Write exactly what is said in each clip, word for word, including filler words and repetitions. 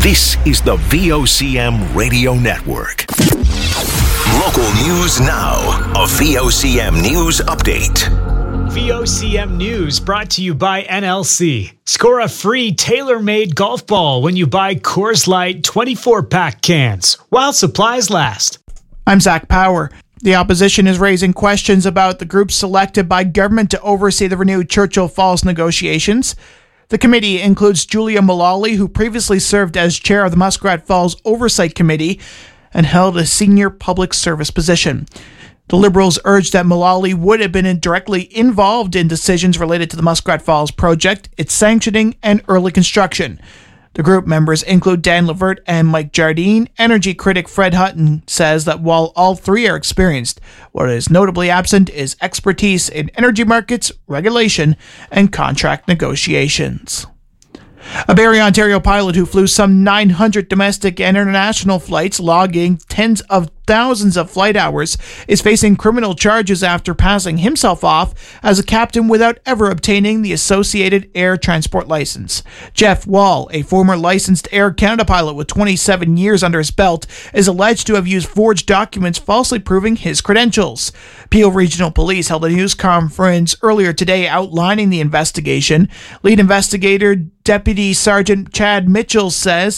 This is the V O C M Radio Network. Local news now. A V O C M News Update. V O C M News brought to you by N L C. Score a free tailor-made golf ball when you buy Coors Light twenty-four pack cans, while supplies last. I'm Zach Power. The opposition is raising questions about the group selected by government to oversee the renewed Churchill Falls negotiations. The committee includes Julia Mullally, who previously served as chair of the Muskrat Falls Oversight Committee and held a senior public service position. The Liberals urged that Mullally would have been directly involved in decisions related to the Muskrat Falls project, its sanctioning, and early construction. The group members include Dan Levert and Mike Jardine. Energy critic Fred Hutton says that while all three are experienced, what is notably absent is expertise in energy markets, regulation, and contract negotiations. A Barrie, Ontario pilot who flew some nine hundred domestic and international flights, logging tens of thousands of flight hours, is facing criminal charges after passing himself off as a captain without ever obtaining the Associated Air Transport license. Jeff Wall, a former licensed Air Canada pilot with twenty-seven years under his belt, is alleged to have used forged documents falsely proving his credentials. Peel Regional Police held a news conference earlier today outlining the investigation. Lead investigator Deputy Sergeant Chad Mitchell says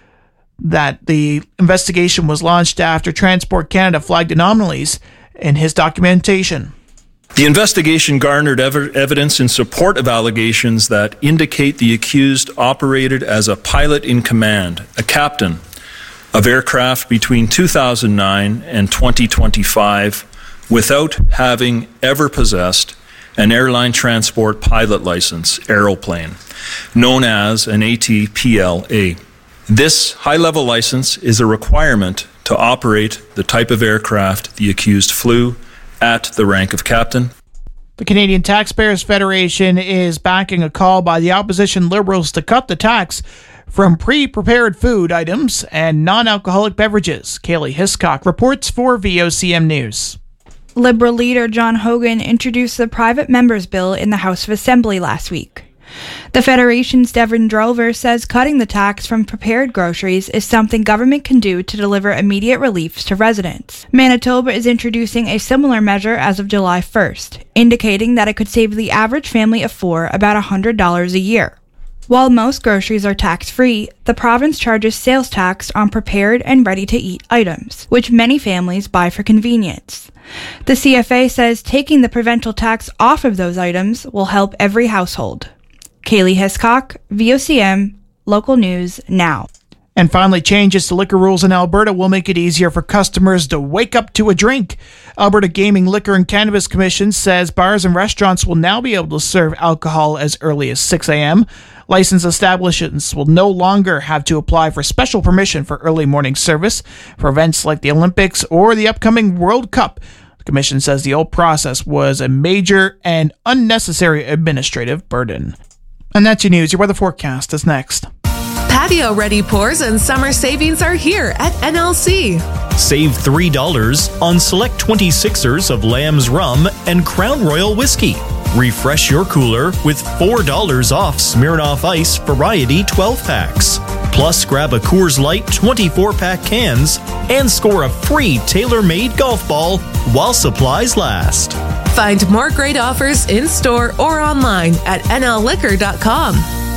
that the investigation was launched after Transport Canada flagged anomalies in his documentation. The investigation garnered ev- evidence in support of allegations that indicate the accused operated as a pilot in command, a captain of aircraft between two thousand nine and twenty twenty-five without having ever possessed an airline transport pilot license aeroplane, known as an A T P L A. This high-level license is a requirement to operate the type of aircraft the accused flew at the rank of captain. The Canadian Taxpayers Federation is backing a call by the opposition Liberals to cut the tax from pre-prepared food items and non-alcoholic beverages. Kaylee Hiscock reports for V O C M News. Liberal leader John Hogan introduced the private members bill in the House of Assembly last week. The Federation's Devin Drover says cutting the tax from prepared groceries is something government can do to deliver immediate relief to residents. Manitoba is introducing a similar measure as of July first, indicating that it could save the average family of four about one hundred dollars a year. While most groceries are tax-free, the province charges sales tax on prepared and ready-to-eat items, which many families buy for convenience. The C F A says taking the provincial tax off of those items will help every household. Kaylee Hiscock, V O C M, Local News Now. And finally, changes to liquor rules in Alberta will make it easier for customers to wake up to a drink. Alberta Gaming, Liquor and Cannabis Commission says bars and restaurants will now be able to serve alcohol as early as six a.m. Licensed establishments will no longer have to apply for special permission for early morning service for events like the Olympics or the upcoming World Cup. The Commission says the old process was a major and unnecessary administrative burden. And that's your news. Your weather forecast is next. Patio-ready pours and summer savings are here at N L C. Save three dollars on select twenty-sixers of Lamb's Rum and Crown Royal Whiskey. Refresh your cooler with four dollars off Smirnoff Ice Variety twelve packs. Plus, grab a Coors Light twenty-four pack cans and score a free tailor-made golf ball while supplies last. Find more great offers in-store or online at N L liquor dot com.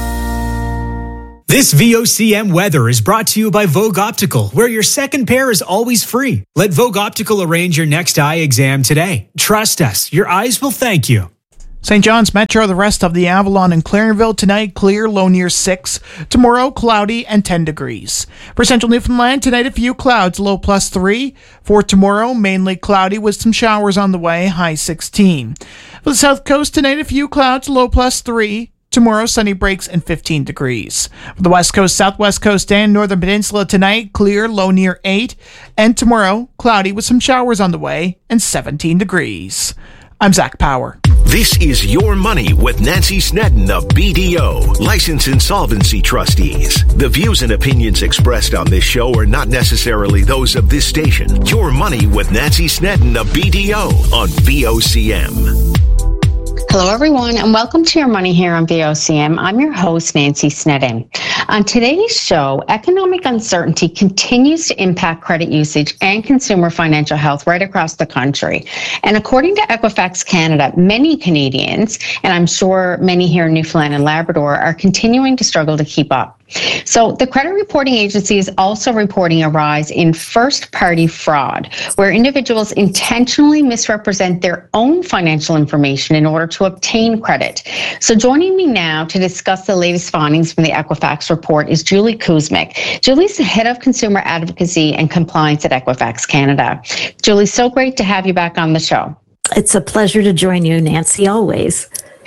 This V O C M weather is brought to you by Vogue Optical, where your second pair is always free. Let Vogue Optical arrange your next eye exam today. Trust us, your eyes will thank you. Saint John's Metro, the rest of the Avalon and Clarenville tonight, clear, low near six. Tomorrow, cloudy and ten degrees. For Central Newfoundland, tonight a few clouds, low plus three. For tomorrow, mainly cloudy with some showers on the way, high sixteen. For the South Coast, tonight a few clouds, low plus three. Tomorrow, sunny breaks and fifteen degrees. For the West Coast, Southwest Coast, and Northern Peninsula tonight, clear, low near eight. And tomorrow, cloudy with some showers on the way and seventeen degrees. I'm Zach Power. This is Your Money with Nancy Snedden of B D O, Licensed Insolvency Trustees. The views and opinions expressed on this show are not necessarily those of this station. Your Money with Nancy Snedden of B D O on V O C M. Hello, everyone, and welcome to Your Money here on V O C M. I'm your host, Nancy Snedden. On today's show, economic uncertainty continues to impact credit usage and consumer financial health right across the country. And according to Equifax Canada, many Canadians, and I'm sure many here in Newfoundland and Labrador, are continuing to struggle to keep up. So the credit reporting agency is also reporting a rise in first-party fraud, where individuals intentionally misrepresent their own financial information in order to obtain credit. So joining me now to discuss the latest findings from the Equifax report is Julie Kuzmic. Julie's the head of consumer advocacy and compliance at Equifax Canada. Julie, so great to have you back on the show. It's a pleasure to join you, Nancy, always.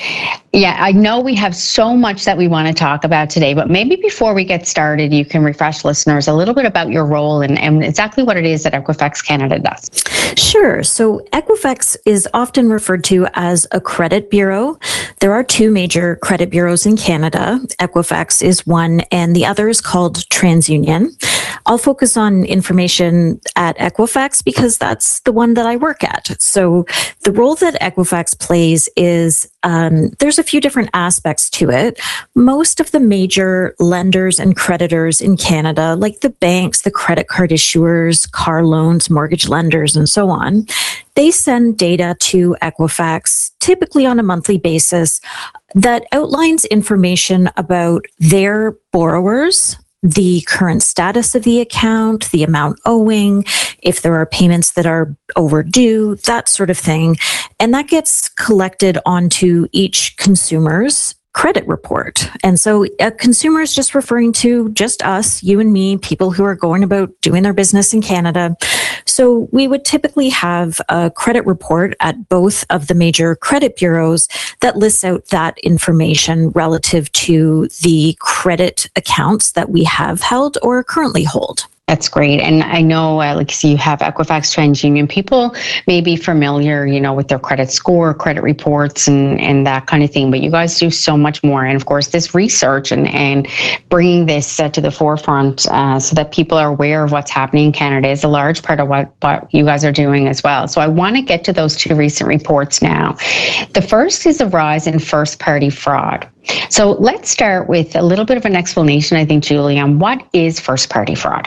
Yeah, I know we have so much that we want to talk about today, but maybe before we get started, you can refresh listeners a little bit about your role and, and exactly what it is that Equifax Canada does. Sure. So Equifax is often referred to as a credit bureau. There are two major credit bureaus in Canada. Equifax is one, and the other is called TransUnion. I'll focus on information at Equifax because that's the one that I work at. So the role that Equifax plays is um, there's a few different aspects to it. Most of the major lenders and creditors in Canada, like the banks, the credit card issuers, car loans, mortgage lenders, and so on, they send data to Equifax, typically on a monthly basis, that outlines information about their borrowers, the current status of the account, the amount owing, if there are payments that are overdue, that sort of thing. And that gets collected onto each consumer's credit report. And so a consumer is just referring to just us, you and me, people who are going about doing their business in Canada. So we would typically have a credit report at both of the major credit bureaus that lists out that information relative to the credit accounts that we have held or currently hold. That's great. And I know, uh, like so you have Equifax TransUnion, people may be familiar, you know, with their credit score, credit reports and, and that kind of thing, but you guys do so much more. And of course, this research and, and bringing this uh, to the forefront uh, so that people are aware of what's happening in Canada is a large part of what, what you guys are doing as well. So I want to get to those two recent reports now. The first is a rise in first-party fraud. So let's start with a little bit of an explanation, I think, Julie, on what is first-party fraud?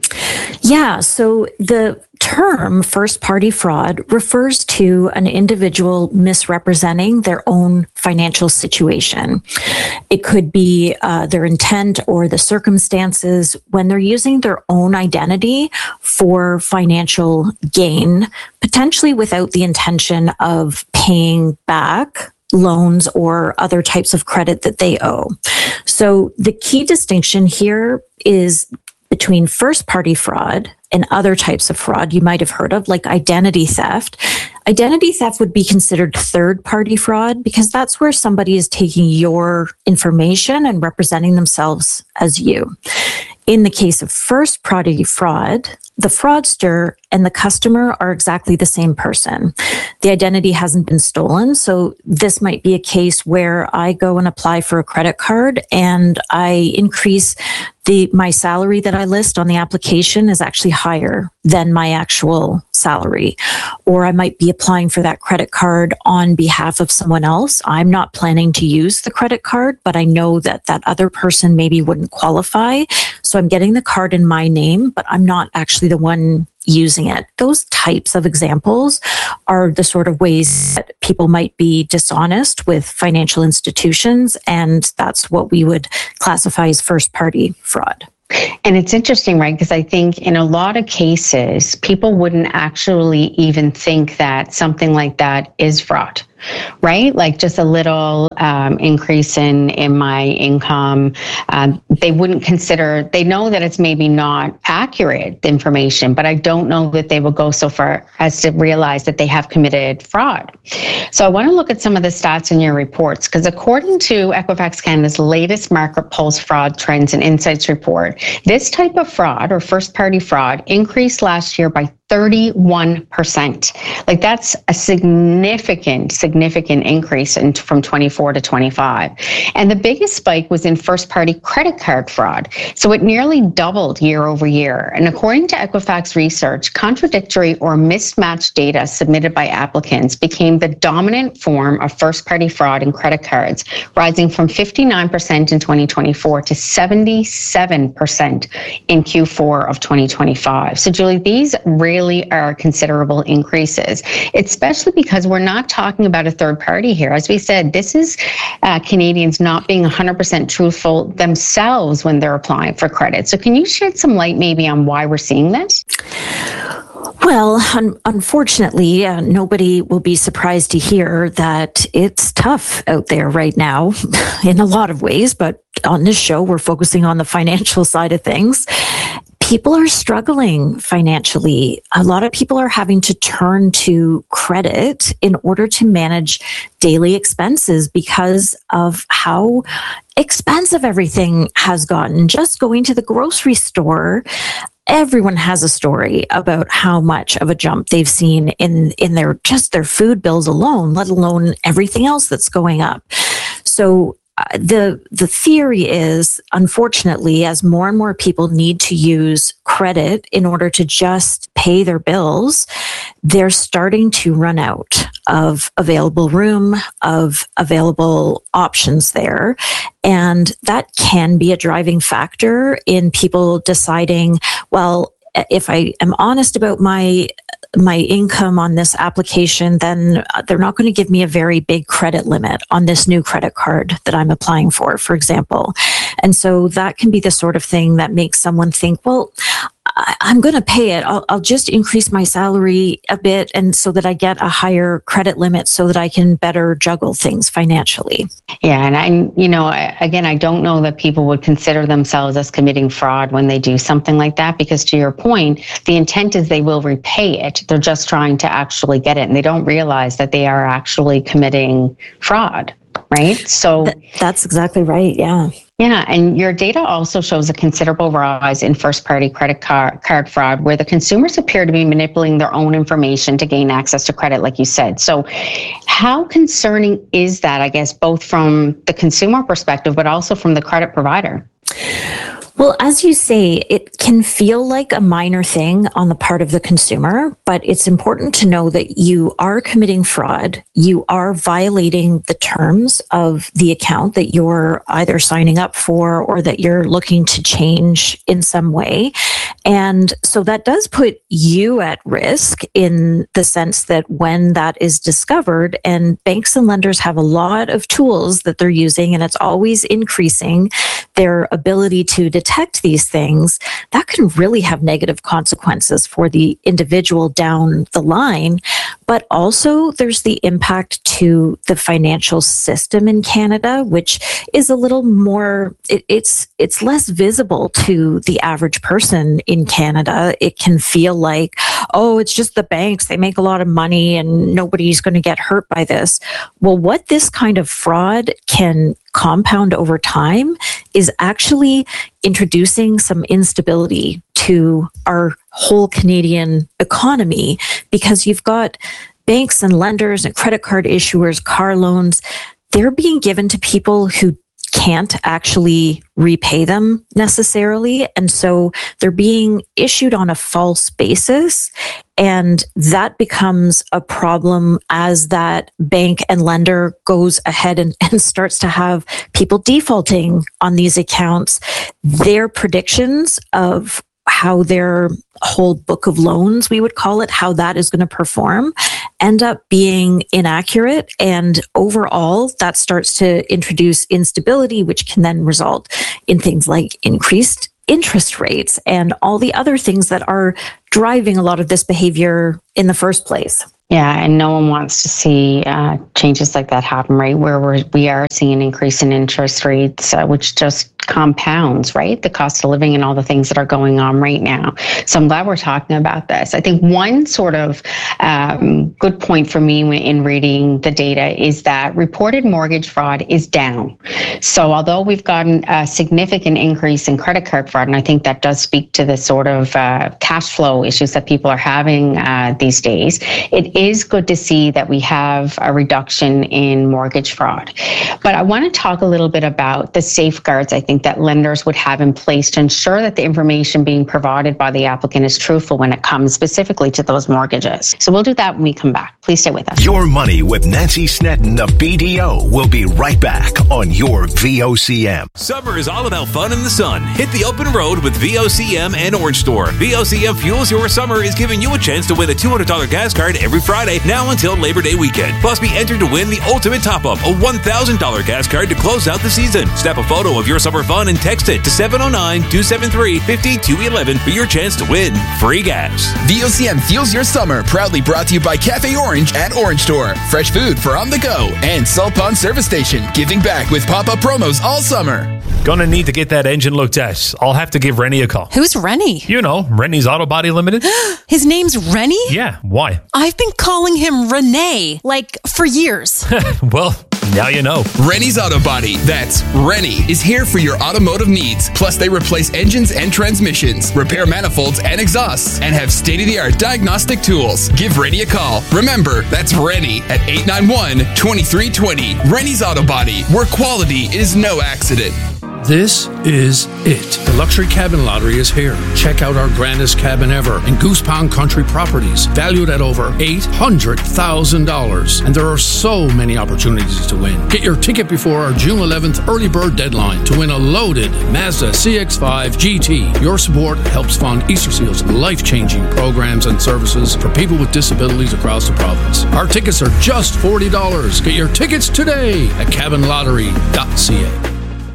Yeah, so the term first-party fraud refers to an individual misrepresenting their own financial situation. It could be uh, their intent or the circumstances when they're using their own identity for financial gain, potentially without the intention of paying back loans or other types of credit that they owe. So the key distinction here is between first-party fraud and other types of fraud you might have heard of, like identity theft. Identity theft would be considered third-party fraud because that's where somebody is taking your information and representing themselves as you. In the case of first-party fraud, the fraudster and the customer are exactly the same person. The identity hasn't been stolen, so this might be a case where I go and apply for a credit card and I increase the my salary that I list on the application is actually higher than my actual salary. Or I might be applying for that credit card on behalf of someone else. I'm not planning to use the credit card, but I know that that other person maybe wouldn't qualify. So I'm getting the card in my name, but I'm not actually the one using it. Those types of examples are the sort of ways that people might be dishonest with financial institutions, and that's what we would classify as first-party fraud. And it's interesting, right? Because I think in a lot of cases, people wouldn't actually even think that something like that is fraud, right? Like just a little um, increase in, in my income. Uh, they wouldn't consider, they know that it's maybe not accurate information, but I don't know that they will go so far as to realize that they have committed fraud. So I want to look at some of the stats in your reports, because according to Equifax Canada's latest Market Pulse Fraud Trends and Insights report, this type of fraud or first-party fraud increased last year by thirty-one percent. Like that's a significant, significant increase in, from twenty-four to twenty-five. And the biggest spike was in first-party credit card fraud. So it nearly doubled year over year. And according to Equifax research, contradictory or mismatched data submitted by applicants became the dominant form of first-party fraud in credit cards, rising from fifty-nine percent in twenty twenty-four to seventy-seven percent in Q four of twenty twenty-five. So Julie, these really Really are considerable increases, especially because we're not talking about a third party here. As we said, this is uh, Canadians not being one hundred percent truthful themselves when they're applying for credit. So can you shed some light maybe on why we're seeing this? Well, un- unfortunately, uh, nobody will be surprised to hear that it's tough out there right now in a lot of ways. But on this show, we're focusing on the financial side of things. People are struggling financially. A lot of people are having to turn to credit in order to manage daily expenses because of how expensive everything has gotten. Just going to the grocery store, everyone has a story about how much of a jump they've seen in, in their just their food bills alone, let alone everything else that's going up. So Uh, the the theory is, unfortunately, as more and more people need to use credit in order to just pay their bills, they're starting to run out of available room, of available options there. And that can be a driving factor in people deciding, well, if I am honest about my my income on this application, then they're not going to give me a very big credit limit on this new credit card that I'm applying for, for example. And so that can be the sort of thing that makes someone think, well, I'm going to pay it. I'll, I'll just increase my salary a bit, and so that I get a higher credit limit so that I can better juggle things financially. Yeah. And I, you know, again, I don't know that people would consider themselves as committing fraud when they do something like that, because to your point, the intent is they will repay it. They're just trying to actually get it, and they don't realize that they are actually committing fraud. Right. So Th- that's exactly right. Yeah. Yeah. And your data also shows a considerable rise in first party credit card, card fraud, where the consumers appear to be manipulating their own information to gain access to credit, like you said. So how concerning is that, I guess, both from the consumer perspective, but also from the credit provider? Well, as you say, it can feel like a minor thing on the part of the consumer, but it's important to know that you are committing fraud. You are violating the terms of the account that you're either signing up for or that you're looking to change in some way. And so that does put you at risk in the sense that when that is discovered, and banks and lenders have a lot of tools that they're using, and it's always increasing their ability to detect these things, that can really have negative consequences for the individual down the line. But also there's the impact to the financial system in Canada, which is a little more, it, it's it's less visible to the average person in Canada. It can feel like, oh, it's just the banks, they make a lot of money and nobody's going to get hurt by this. Well, what this kind of fraud can compound over time is actually introducing some instability to our whole Canadian economy, because you've got banks and lenders and credit card issuers, car loans, they're being given to people who can't actually repay them necessarily. And so they're being issued on a false basis. And that becomes a problem as that bank and lender goes ahead and, and starts to have people defaulting on these accounts. Their predictions of how their whole book of loans, we would call it, how that is going to perform, end up being inaccurate. And overall, that starts to introduce instability, which can then result in things like increased interest rates and all the other things that are driving a lot of this behavior in the first place. Yeah, and no one wants to see uh, changes like that happen, right? Where we're, we are seeing an increase in interest rates, uh, which just compounds, right? The cost of living and all the things that are going on right now. So I'm glad we're talking about this. I think one sort of um, good point for me in reading the data is that reported mortgage fraud is down. So although we've gotten a significant increase in credit card fraud, and I think that does speak to the sort of uh, cash flow issues that people are having uh, these days, it is good to see that we have a reduction in mortgage fraud. But I want to talk a little bit about the safeguards I think that lenders would have in place to ensure that the information being provided by the applicant is truthful when it comes specifically to those mortgages. So we'll do that when we come back. Please stay with us. Your Money with Nancy Snedden of B D O will be right back on your V O C M. Summer is all about fun in the sun. Hit the open road with V O C M and Orange Store. V O C M Fuels Your Summer is giving you a chance to win a two hundred dollars gas card every Friday now until Labor Day weekend. Plus, be entered to win the ultimate top-up, a one thousand dollars gas card to close out the season. Snap a photo of your summer fun and text it to seven oh nine, two seven three, five two one one for your chance to win free gas. V O C M Fuels Your Summer, proudly brought to you by Cafe Orange and Orange Store. Fresh food for on the go. And Salt Pond Service Station, giving back with pop-up promos all summer. Gonna need to get that engine looked at. I'll have to give Rennie a call. Who's Rennie? You know, Rennie's Auto Body Limited. His name's Rennie? Yeah, why? I've been calling him Renee, like, for years. Well, now you know. Rennie's Auto Body, that's Rennie, is here for your automotive needs. Plus, they replace engines and transmissions, repair manifolds and exhausts, and have state-of-the-art diagnostic tools. Give Rennie a call. Remember, that's Rennie at eight nine one, two three two zero. Rennie's Auto Body, where quality is no accident. This is it. The Luxury Cabin Lottery is here. Check out our grandest cabin ever in Goose Pond Country Properties, valued at over eight hundred thousand dollars. And there are so many opportunities to win. Get your ticket before our June eleventh early bird deadline to win a loaded Mazda C X five G T. Your support helps fund Easter Seal's life-changing programs and services for people with disabilities across the province. Our tickets are just forty dollars. Get your tickets today at cabin lottery dot c a.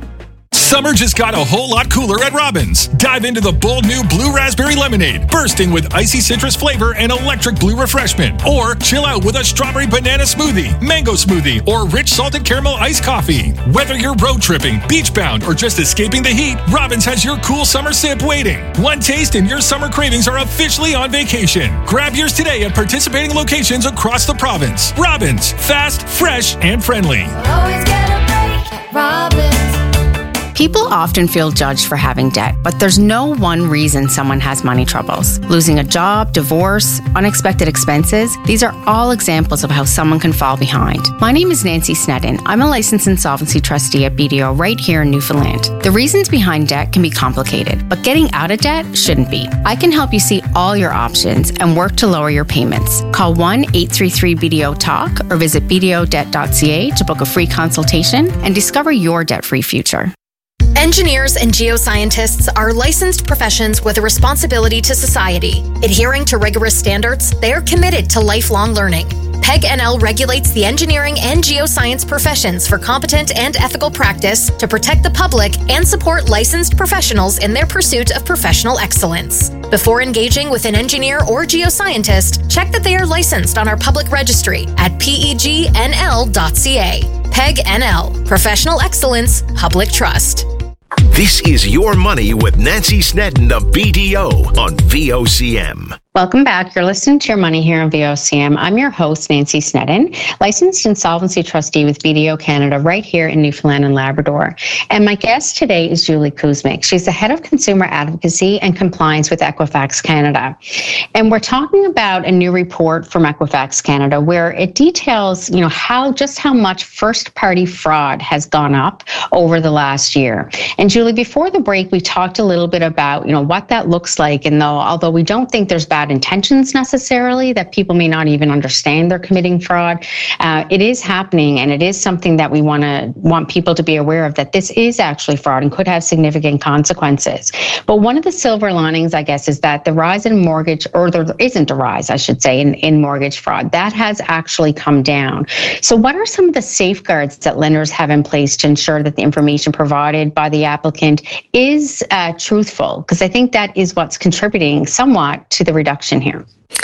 Summer just got a whole lot cooler at Robbins. Dive into the bold new Blue Raspberry Lemonade, bursting with icy citrus flavor and electric blue refreshment. Or chill out with a strawberry banana smoothie, mango smoothie, or rich salted caramel iced coffee. Whether you're road tripping, beach bound, or just escaping the heat, Robbins has your cool summer sip waiting. One taste and your summer cravings are officially on vacation. Grab yours today at participating locations across the province. Robbins, fast, fresh, and friendly. Always get a break at Robbins. People often feel judged for having debt, but there's no one reason someone has money troubles. Losing a job, divorce, unexpected expenses, these are all examples of how someone can fall behind. My name is Nancy Snedden. I'm a licensed insolvency trustee at B D O right here in Newfoundland. The reasons behind debt can be complicated, but getting out of debt shouldn't be. I can help you see all your options and work to lower your payments. Call one eight three three B D O talk or visit b d o debt dot c a to book a free consultation and discover your debt-free future. Engineers and geoscientists are licensed professions with a responsibility to society. Adhering to rigorous standards, they are committed to lifelong learning. P E G N L regulates the engineering and geoscience professions for competent and ethical practice to protect the public and support licensed professionals in their pursuit of professional excellence. Before engaging with an engineer or geoscientist, check that they are licensed on our public registry at p e g n l dot c a. P E G N L, Professional Excellence, Public Trust. This is Your Money with Nancy Snedden of B D O on V O C M. Welcome back. You're listening to Your Money here on V O C M. I'm your host, Nancy Snedden, licensed insolvency trustee with B D O Canada right here in Newfoundland and Labrador. And my guest today is Julie Kuzmic. She's the head of consumer advocacy and compliance with Equifax Canada. And we're talking about a new report from Equifax Canada where it details, you know, how just how much first-party fraud has gone up over the last year. And Julie, before the break, we talked a little bit about, you know, what that looks like. And though, although we don't think there's bad intentions necessarily, that people may not even understand they're committing fraud, uh, it is happening, and it is something that we want to want people to be aware of, that this is actually fraud and could have significant consequences. But one of the silver linings, I guess, is that the rise in mortgage, or there isn't a rise, I should say, in, in mortgage fraud, that has actually come down. So what are some of the safeguards that lenders have in place to ensure that the information provided by the applicant is uh, truthful? Because I think that is what's contributing somewhat to the reduction here.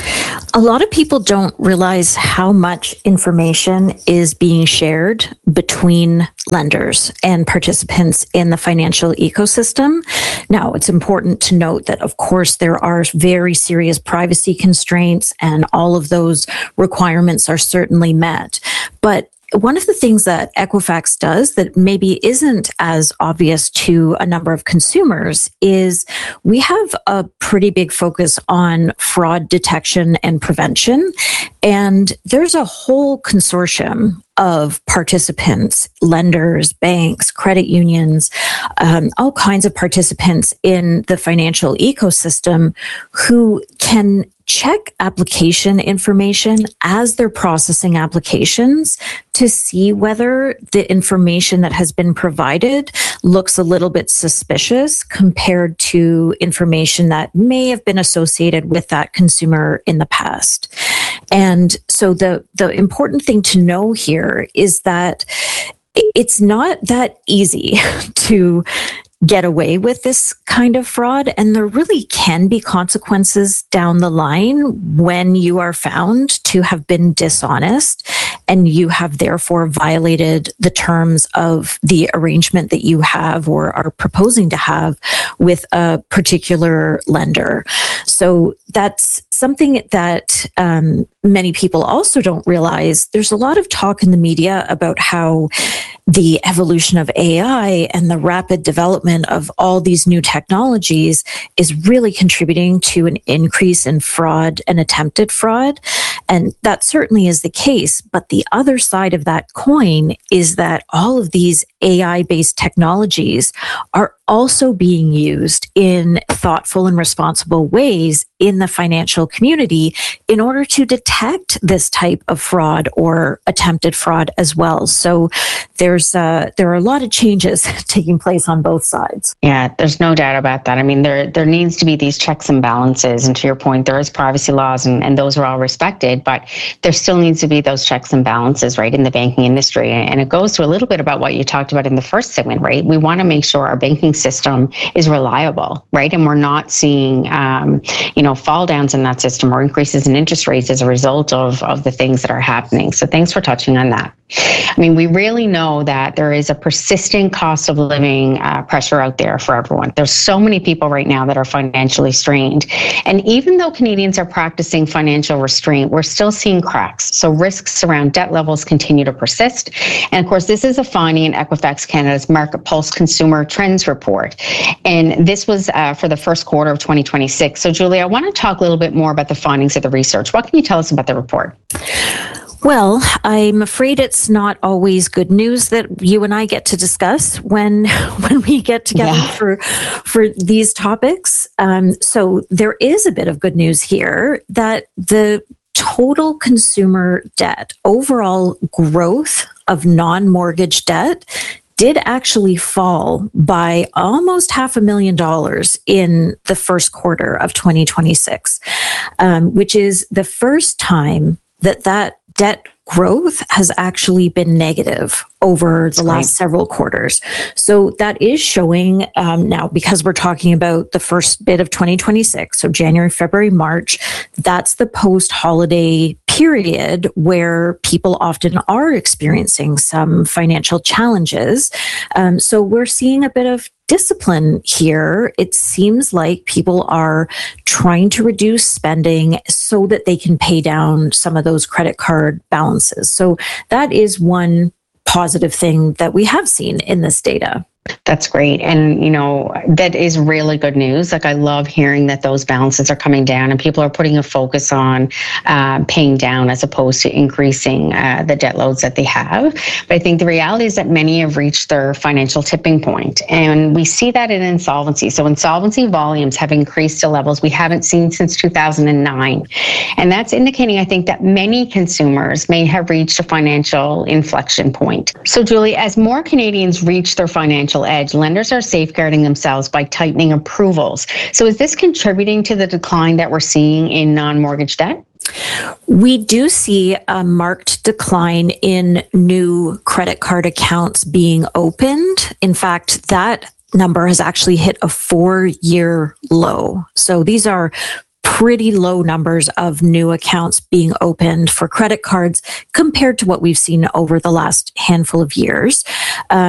A lot of people don't realize how much information is being shared between lenders and participants in the financial ecosystem. Now, it's important to note that, of course, there are very serious privacy constraints, and all of those requirements are certainly met. But one of the things that Equifax does that maybe isn't as obvious to a number of consumers is we have a pretty big focus on fraud detection and prevention. And there's a whole consortium of participants, lenders, banks, credit unions, um, all kinds of participants in the financial ecosystem who can check application information as they're processing applications to see whether the information that has been provided looks a little bit suspicious compared to information that may have been associated with that consumer in the past. And so the, the important thing to know here is that it's not that easy to get away with this kind of fraud, and there really can be consequences down the line when you are found to have been dishonest and you have therefore violated the terms of the arrangement that you have or are proposing to have with a particular lender. So that's something that um, many people also don't realize. There's a lot of talk in the media about how the evolution of A I and the rapid development of all these new technologies is really contributing to an increase in fraud and attempted fraud. And that certainly is the case. But the other side of that coin is that all of these A I-based technologies are also being used in thoughtful and responsible ways in the financial community in order to detect this type of fraud or attempted fraud as well. So there's uh, there are a lot of changes taking place on both sides. Yeah, there's no doubt about that. I mean, there there needs to be these checks and balances. And to your point, there is privacy laws and, and those are all respected, but there still needs to be those checks and balances, right, in the banking industry. And it goes to a little bit about what you talked about in the first segment, right? We want to make sure our banking system is reliable, right? And we're not seeing, um, you know, fall downs in that system or increases in interest rates as a result of, of the things that are happening. So thanks for touching on that. I mean, we really know that there is a persistent cost of living uh, pressure out there for everyone. There's so many people right now that are financially strained. And even though Canadians are practicing financial restraint, we're still seeing cracks. So risks around debt levels continue to persist. And of course, this is a finding in Equifax Canada's Market Pulse Consumer Trends Report. And this was uh, for the first quarter of twenty twenty-six. So Julie, I want to talk a little bit more about the findings of the research. What can you tell us about the report? Well, I'm afraid it's not always good news that you and I get to discuss when when we get together yeah. for for these topics. Um, so there is a bit of good news here that the total consumer debt, overall growth of non-mortgage debt, did actually fall by almost half a million dollars in the first quarter of twenty twenty-six, um, which is the first time that that debt growth has actually been negative over the last several quarters. So that is showing um, now, because we're talking about the first bit of twenty twenty-six, so January, February, March, that's the post-holiday period where people often are experiencing some financial challenges. Um, so we're seeing a bit of discipline here. It seems like people are trying to reduce spending so that they can pay down some of those credit card balances. So that is one positive thing that we have seen in this data. That's great. And, you know, that is really good news. Like, I love hearing that those balances are coming down and people are putting a focus on uh, paying down as opposed to increasing uh, the debt loads that they have. But I think the reality is that many have reached their financial tipping point, and we see that in insolvency. So insolvency volumes have increased to levels we haven't seen since two thousand nine. And that's indicating, I think, that many consumers may have reached a financial inflection point. So, Julie, as more Canadians reach their financial edge, lenders are safeguarding themselves by tightening approvals. So is this contributing to the decline that we're seeing in non-mortgage debt? We do see a marked decline in new credit card accounts being opened. In fact, that number has actually hit a four-year low. So these are pretty low numbers of new accounts being opened for credit cards compared to what we've seen over the last handful of years. Uh,